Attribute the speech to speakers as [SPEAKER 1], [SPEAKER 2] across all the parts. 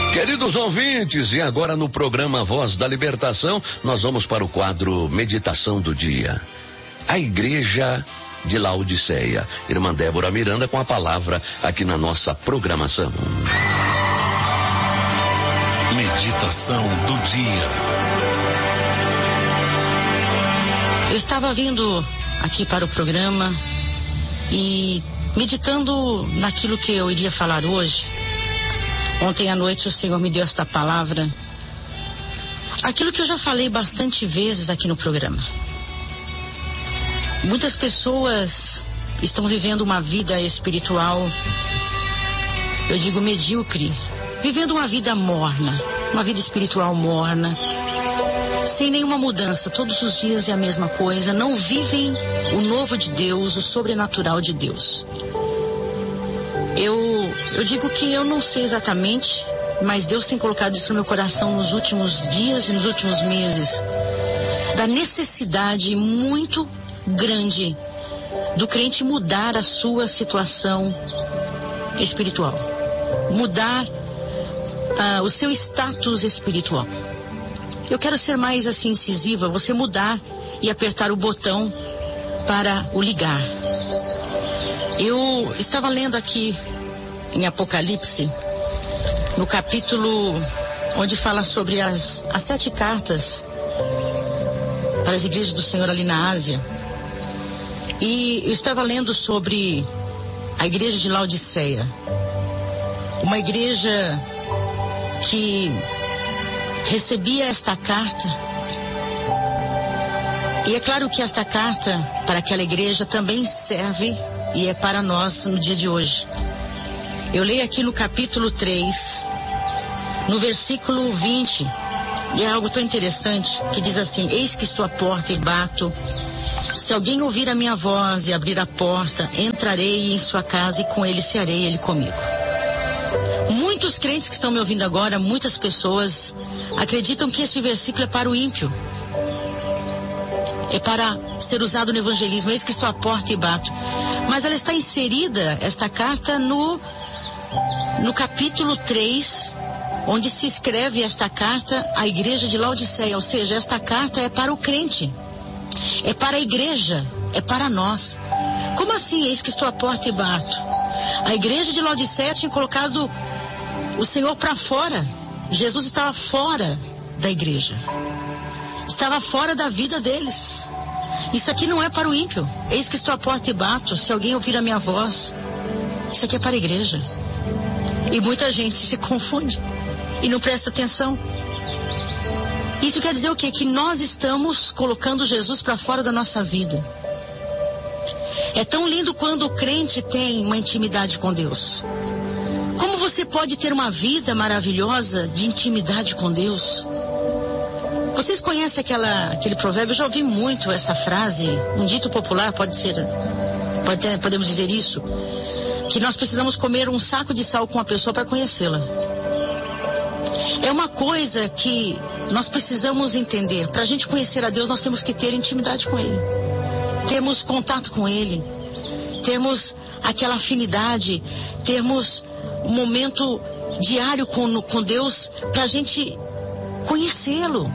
[SPEAKER 1] Queridos ouvintes, e agora no programa Voz da Libertação, nós vamos para o quadro Meditação do Dia. A Igreja de Laodiceia. Irmã Débora Miranda com a palavra aqui na nossa programação.
[SPEAKER 2] Meditação do Dia.
[SPEAKER 3] Eu estava vindo aqui para o programa e meditando naquilo que eu iria falar hoje. Ontem à noite o Senhor me deu esta palavra, aquilo que eu já falei bastante vezes aqui no programa. Muitas pessoas estão vivendo uma vida espiritual, eu digo medíocre, vivendo uma vida morna, uma vida espiritual morna, sem nenhuma mudança, todos os dias é a mesma coisa, não vivem o novo de Deus, o sobrenatural de Deus. Eu digo que eu não sei exatamente, mas Deus tem colocado isso no meu coração nos últimos dias e nos últimos meses, da necessidade muito grande do crente mudar a sua situação espiritual, mudar o seu status espiritual. Eu quero ser mais assim incisiva, você mudar e apertar o botão para o ligar. Eu estava lendo aqui em Apocalipse, no capítulo onde fala sobre as 7 cartas para as igrejas do Senhor ali na Ásia. E eu estava lendo sobre a igreja de Laodiceia, uma igreja que recebia esta carta. E é claro que esta carta para aquela igreja também serve e é para nós no dia de hoje. Eu leio aqui no capítulo 3, no versículo 20, e é algo tão interessante, que diz assim: eis que estou à porta e bato. Se alguém ouvir a minha voz e abrir a porta, entrarei em sua casa e com ele cearei, ele comigo. Muitos crentes que estão me ouvindo agora, muitas pessoas acreditam que esse versículo é para o ímpio. É para ser usado no evangelismo, eis que estou à porta e bato. Mas ela está inserida, esta carta, no capítulo 3, onde se escreve esta carta à igreja de Laodiceia. Ou seja, esta carta é para o crente, é para a igreja, é para nós. Como assim, eis que estou à porta e bato? A igreja de Laodiceia tinha colocado o Senhor para fora. Jesus estava fora da igreja, estava fora da vida deles. Isso aqui não é para o ímpio. Eis que estou à porta e bato, se alguém ouvir a minha voz. Isso aqui é para a igreja. E muita gente se confunde e não presta atenção. Isso quer dizer o quê? Que nós estamos colocando Jesus para fora da nossa vida. É tão lindo quando o crente tem uma intimidade com Deus. Como você pode ter uma vida maravilhosa de intimidade com Deus? Vocês conhecem aquele provérbio? Eu já ouvi muito essa frase, um dito popular, podemos dizer isso, que nós precisamos comer um saco de sal com a pessoa para conhecê-la. É uma coisa que nós precisamos entender. Para a gente conhecer a Deus, nós temos que ter intimidade com Ele, termos contato com Ele, termos aquela afinidade, termos um momento diário com Deus, para a gente conhecê-lo.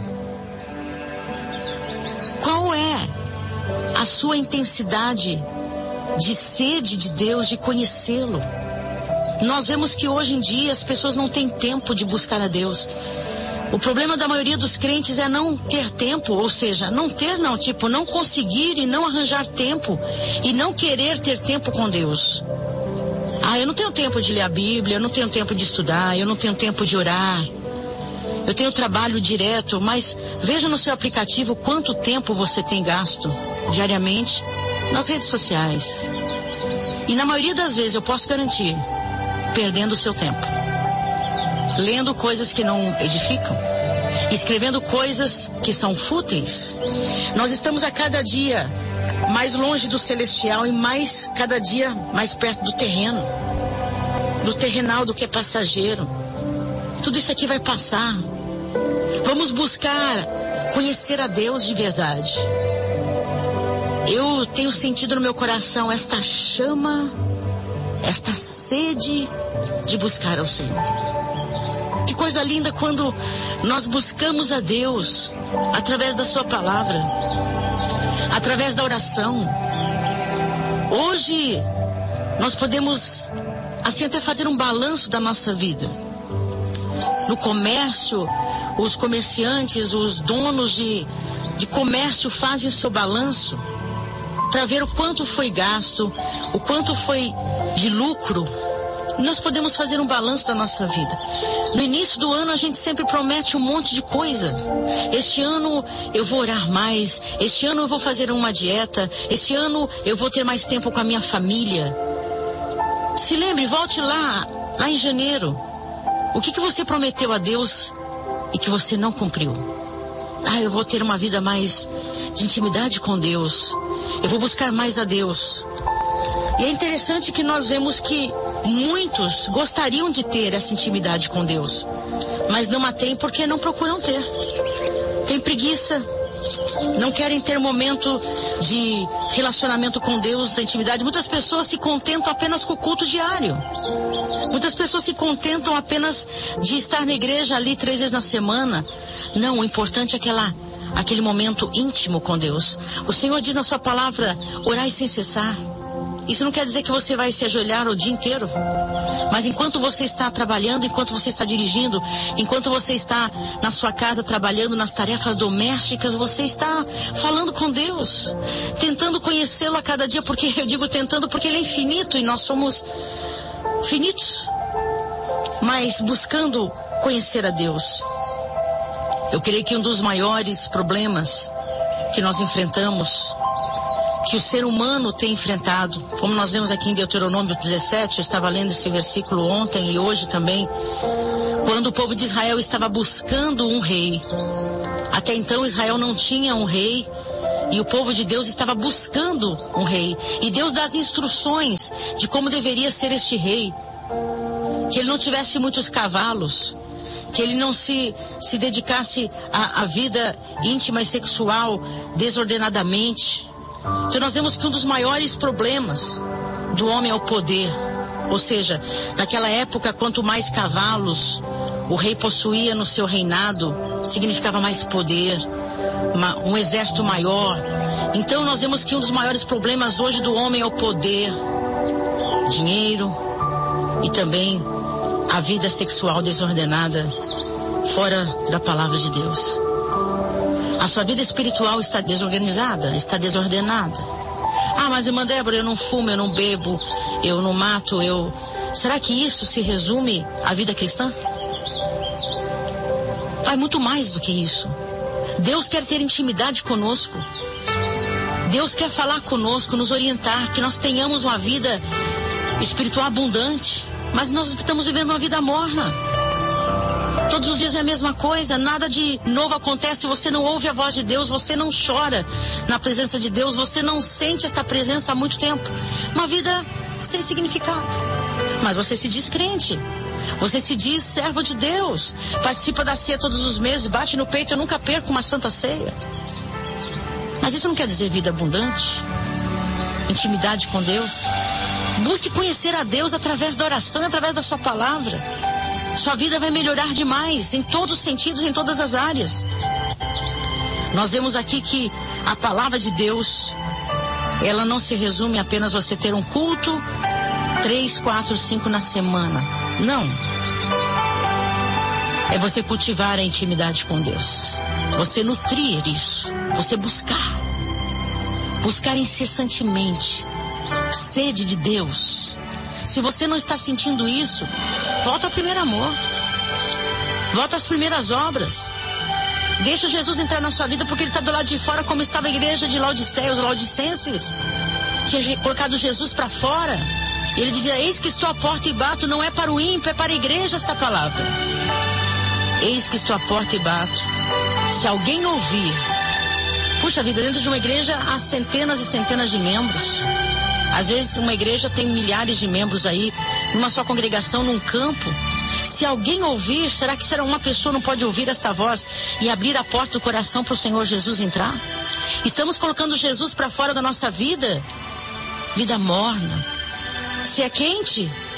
[SPEAKER 3] Qual é a sua intensidade de sede de Deus, de conhecê-lo? Nós vemos que hoje em dia as pessoas não têm tempo de buscar a Deus. O problema da maioria dos crentes é não ter tempo, ou seja, não conseguir e não arranjar tempo e não querer ter tempo com Deus. Eu não tenho tempo de ler a Bíblia, eu não tenho tempo de estudar, eu não tenho tempo de orar. Eu tenho trabalho direto, mas veja no seu aplicativo quanto tempo você tem gasto diariamente nas redes sociais. E na maioria das vezes, eu posso garantir, perdendo o seu tempo. Lendo coisas que não edificam, escrevendo coisas que são fúteis. Nós estamos a cada dia mais longe do celestial e cada dia mais perto do terreno, do terrenal, do que é passageiro. Tudo isso aqui vai passar. Vamos buscar conhecer a Deus de verdade. Eu tenho sentido no meu coração esta chama, esta sede sede de buscar ao Senhor. Que coisa linda quando nós buscamos a Deus através da sua palavra, através da oração. Hoje nós podemos assim até fazer um balanço da nossa vida. No comércio, os comerciantes, os donos de comércio fazem o seu balanço para ver o quanto foi gasto, o quanto foi de lucro. Nós podemos fazer um balanço da nossa vida. No início do ano a gente sempre promete um monte de coisa. Este ano eu vou orar mais, este ano eu vou fazer uma dieta, este ano eu vou ter mais tempo com a minha família. Se lembre, volte lá em janeiro. O que você prometeu a Deus e que você não cumpriu? Eu vou ter uma vida mais de intimidade com Deus. Eu vou buscar mais a Deus. E é interessante que nós vemos que muitos gostariam de ter essa intimidade com Deus, mas não a têm porque não procuram ter. Tem preguiça, não querem ter momento de relacionamento com Deus, da intimidade. Muitas pessoas se contentam apenas com o culto diário. Muitas pessoas se contentam apenas de estar na igreja ali 3 vezes na semana. Não, o importante é aquele momento íntimo com Deus. O Senhor diz na sua palavra, orai sem cessar. Isso não quer dizer que você vai se ajoelhar o dia inteiro. Mas enquanto você está trabalhando, enquanto você está dirigindo, enquanto você está na sua casa trabalhando nas tarefas domésticas, você está falando com Deus, tentando conhecê-lo a cada dia, porque eu digo tentando porque Ele é infinito e nós somos finitos, mas buscando conhecer a Deus. Eu creio que um dos maiores problemas que nós enfrentamos, que o ser humano tem enfrentado, como nós vemos aqui em Deuteronômio 17, eu estava lendo esse versículo ontem e hoje também, quando o povo de Israel estava buscando um rei. Até então Israel não tinha um rei e o povo de Deus estava buscando um rei. E Deus dá as instruções de como deveria ser este rei. Que ele não tivesse muitos cavalos, que ele não se dedicasse à vida íntima e sexual desordenadamente. Então nós vemos que um dos maiores problemas do homem é o poder. Ou seja, naquela época, quanto mais cavalos o rei possuía no seu reinado, significava mais poder, um exército maior. Então nós vemos que um dos maiores problemas hoje do homem é o poder, dinheiro e também a vida sexual desordenada, fora da palavra de Deus. A sua vida espiritual está desorganizada, está desordenada. Mas irmã Débora, eu não fumo, eu não bebo, eu não mato, Será que isso se resume à vida cristã? É muito mais do que isso. Deus quer ter intimidade conosco. Deus quer falar conosco, nos orientar, que nós tenhamos uma vida espiritual abundante. Mas nós estamos vivendo uma vida morna. Todos os dias é a mesma coisa, nada de novo acontece, você não ouve a voz de Deus, você não chora na presença de Deus, você não sente esta presença há muito tempo. Uma vida sem significado. Mas você se diz crente, você se diz servo de Deus, participa da ceia todos os meses, bate no peito, eu nunca perco uma santa ceia. Mas isso não quer dizer vida abundante, intimidade com Deus. Busque conhecer a Deus através da oração, através da sua palavra. Sua vida vai melhorar demais, em todos os sentidos, em todas as áreas. Nós vemos aqui que a palavra de Deus, ela não se resume a apenas você ter um culto 3, 4, 5 na semana. Não. É você cultivar a intimidade com Deus. Você nutrir isso. Você buscar. Buscar incessantemente. Sede de Deus. Se você não está sentindo isso, volta ao primeiro amor. Volta às primeiras obras. Deixa Jesus entrar na sua vida, porque Ele está do lado de fora, como estava a igreja de Laodiceia, os laodicenses. Tinha colocado Jesus para fora. E Ele dizia, eis que estou à porta e bato. Não é para o ímpio, é para a igreja esta palavra. Eis que estou à porta e bato. Se alguém ouvir. Puxa vida, dentro de uma igreja há centenas e centenas de membros. Às vezes uma igreja tem milhares de membros aí, numa só congregação, num campo. Se alguém ouvir, será que uma pessoa não pode ouvir esta voz e abrir a porta do coração para o Senhor Jesus entrar? Estamos colocando Jesus para fora da nossa vida. Vida morna. Se é quente,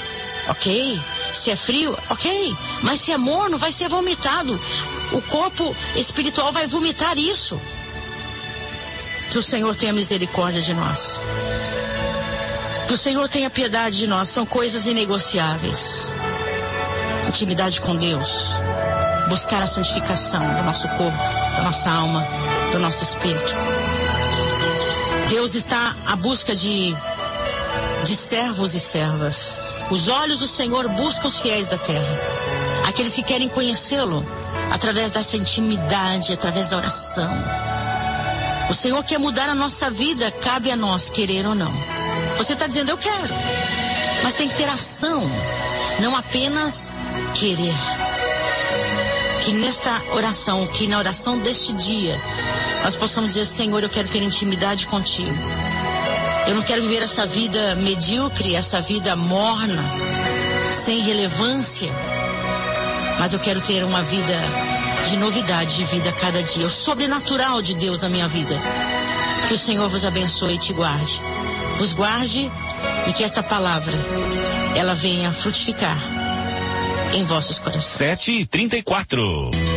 [SPEAKER 3] ok. Se é frio, ok. Mas se é morno, vai ser vomitado. O corpo espiritual vai vomitar isso. Que o Senhor tenha misericórdia de nós. Que o Senhor tenha piedade de nós. São coisas inegociáveis. Intimidade com Deus. Buscar a santificação do nosso corpo, da nossa alma, do nosso espírito. Deus está à busca de servos e servas. Os olhos do Senhor buscam os fiéis da terra. Aqueles que querem conhecê-lo através dessa intimidade, através da oração. O Senhor quer mudar a nossa vida, cabe a nós querer ou não. Você está dizendo, eu quero. Mas tem que ter ação, não apenas querer. Que nesta oração, que na oração deste dia, nós possamos dizer, Senhor, eu quero ter intimidade contigo. Eu não quero viver essa vida medíocre, essa vida morna, sem relevância. Mas eu quero ter uma vida de novidade de vida a cada dia. O sobrenatural de Deus na minha vida. Que o Senhor vos abençoe e te guarde. Vos guarde e que essa palavra, ela venha frutificar em vossos corações.
[SPEAKER 2] 7h34.